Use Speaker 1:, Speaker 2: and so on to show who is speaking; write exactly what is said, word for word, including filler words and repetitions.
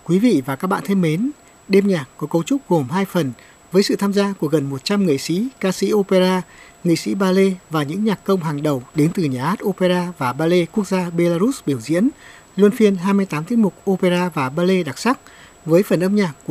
Speaker 1: Quý vị và các bạn thân mến, đêm nhạc có cấu trúc gồm hai phần với sự tham gia của gần một trăm nghệ sĩ, ca sĩ opera, nghệ sĩ ballet và những nhạc công hàng đầu đến từ Nhà hát Opera và Ballet Quốc gia Belarus biểu diễn, luân phiên hai mươi tám tiết mục opera và ballet đặc sắc với phần âm nhạc của